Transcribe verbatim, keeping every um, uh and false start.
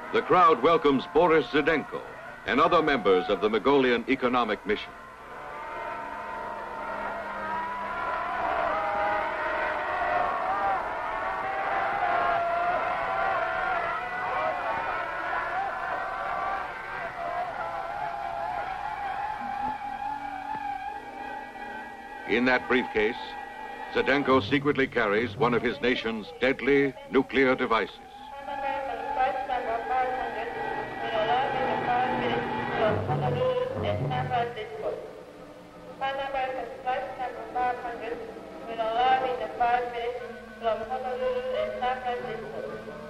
The crowd welcomes Boris Zdenko and other members of the Mongolian Economic Mission. In that briefcase, Zdenko secretly carries one of his nation's deadly nuclear devices. Will arrive in the five minutes from Honolulu and San Francisco.